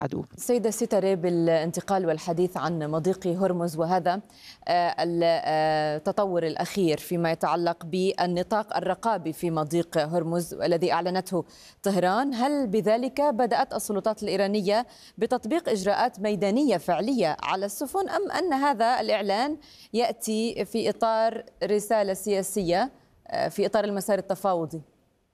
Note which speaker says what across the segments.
Speaker 1: عدو.
Speaker 2: سيدة ستري، بالانتقال والحديث عن مضيق هرمز وهذا التطور الأخير فيما يتعلق بالنطاق الرقابي في مضيق هرمز الذي أعلنته طهران، هل بذلك بدأت السلطات الإيرانية بتطبيق إجراءات ميدانية فعلية على السفن، أم أن هذا الإعلان يأتي في إطار رسالة سياسية في إطار المسار التفاوضي؟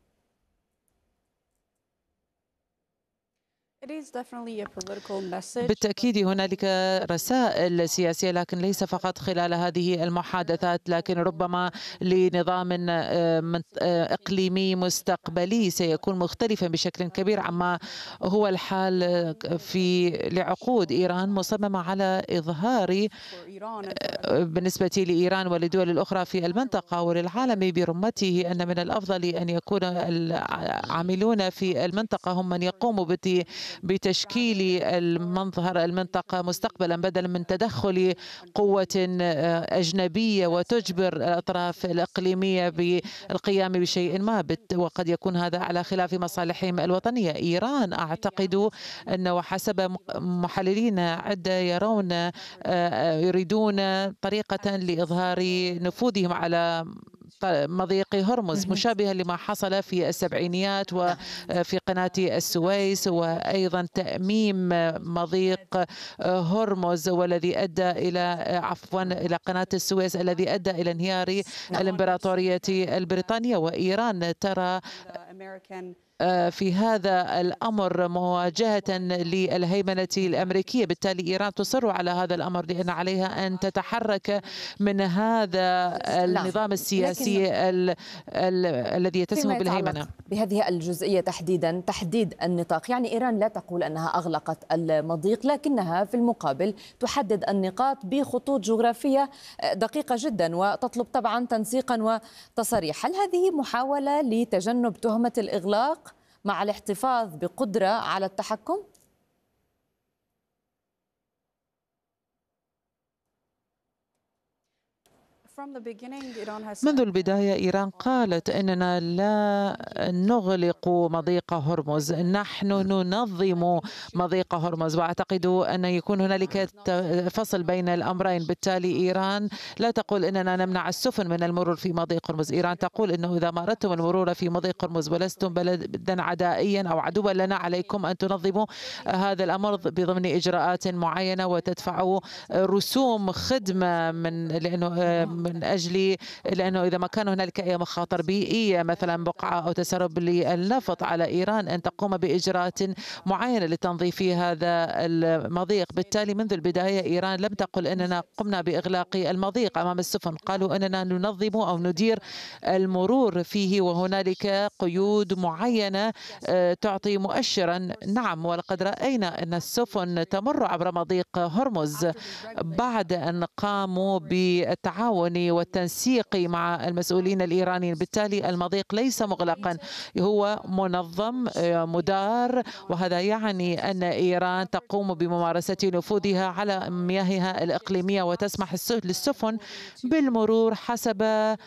Speaker 1: بالتأكيد هنالك رسائل سياسية، لكن ليس فقط خلال هذه المحادثات، لكن ربما لنظام إقليمي مستقبلي سيكون مختلفا بشكل كبير عما هو الحال لعقود. إيران مصممة على إظهار بالنسبة لإيران وللدول الأخرى في المنطقة وللعالم برمته أن من الأفضل أن يكون العاملون في المنطقة هم من يقوموا بتشكيل المنظر المنطقة مستقبلا، بدلا من تدخل قوة أجنبية وتجبر الأطراف الإقليمية بالقيام بشيء ما، وقد يكون هذا على خلاف مصالحهم الوطنية. إيران أعتقد أنه حسب محللين عدة يريدون طريقة لإظهار نفوذهم على مضيق هرمز مشابهة لما حصل في السبعينيات وفي قناة السويس، وأيضا تأميم مضيق هرمز والذي أدى إلى قناة السويس الذي أدى إلى انهيار الإمبراطورية البريطانية. وإيران ترى في هذا الأمر مواجهة للهيمنة الأمريكية، بالتالي إيران تصر على هذا الأمر لأن عليها أن تتحرك من هذا النظام السياسي الذي يتسم بالهيمنة.
Speaker 2: بهذه الجزئية تحديدا، تحديد النطاق، يعني إيران لا تقول أنها أغلقت المضيق، لكنها في المقابل تحدد النقاط بخطوط جغرافية دقيقة جدا وتطلب طبعا تنسيقا وتصريح. هل هذه محاولة لتجنب تهمة الإغلاق مع الاحتفاظ بقدرة على التحكم؟
Speaker 1: منذ البداية إيران قالت أننا لا نغلق مضيق هرمز، نحن ننظم مضيق هرمز، وأعتقد أن يكون هنالك فصل بين الأمرين. بالتالي إيران لا تقول أننا نمنع السفن من المرور في مضيق هرمز، إيران تقول أنه إذا ما أردتم المرور في مضيق هرمز ولستم بلدا عدائيا أو عدوا لنا، عليكم أن تنظموا هذا الأمر بضمن إجراءات معينة وتدفعوا رسوم خدمة لأنه إذا ما كان هنالك أي مخاطر بيئية مثلا بقعة أو تسرب للنفط، على إيران أن تقوم بإجراءات معينة لتنظيف هذا المضيق. بالتالي منذ البداية إيران لم تقل أننا قمنا بإغلاق المضيق أمام السفن، قالوا أننا ننظم أو ندير المرور فيه، وهنالك قيود معينة تعطي مؤشرا. نعم، ولقد رأينا أن السفن تمر عبر مضيق هرمز بعد أن قاموا بالتعاون والتنسيق مع المسؤولين الإيرانيين. بالتالي المضيق ليس مغلقا، هو منظم مدار، وهذا يعني أن إيران تقوم بممارسة نفوذها على مياهها الإقليمية وتسمح للسفن بالمرور حسب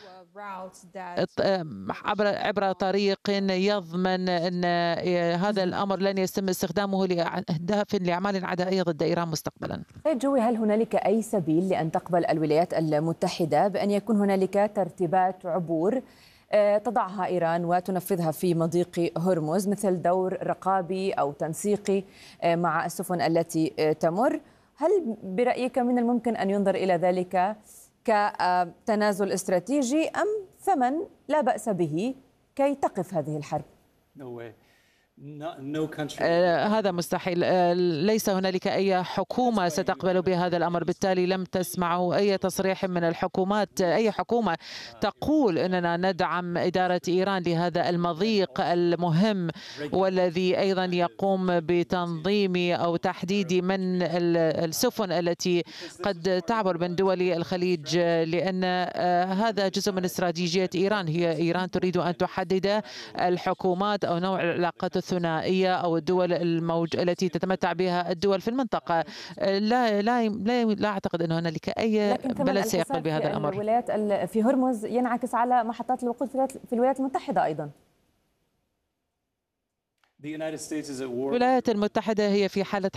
Speaker 1: عبر طريق يضمن أن هذا الأمر لن يتم استخدامه لأعمال عدائية ضد إيران مستقبلا.
Speaker 2: جوي، هل هنالك أي سبيل لأن تقبل الولايات المتحدة بأن يكون هنالك ترتيبات عبور تضعها إيران وتنفذها في مضيق هرمز، مثل دور رقابي أو تنسيقي مع السفن التي تمر؟ هل برأيك من الممكن أن ينظر إلى ذلك كتنازل استراتيجي، أم ثمن لا بأس به كي تقف هذه الحرب؟
Speaker 1: هذا مستحيل. ليس هنالك أي حكومة ستقبل بهذا الأمر، بالتالي لم تسمعوا أي تصريح من الحكومات، أي حكومة تقول أننا ندعم إدارة إيران لهذا المضيق المهم، والذي أيضا يقوم بتنظيم أو تحديد من السفن التي قد تعبر من دول الخليج، لأن هذا جزء من استراتيجية إيران. إيران تريد أن تحدد الحكومات أو نوع العلاقات الثنائية أو الدول التي تتمتع بها الدول في المنطقة. لا أعتقد أن هنالك أي بلد سيقبل بهذا الأمر.
Speaker 2: الولايات في هرمز ينعكس على محطات الوقود في الولايات المتحدة أيضا.
Speaker 1: الولايات المتحدة هي في حالة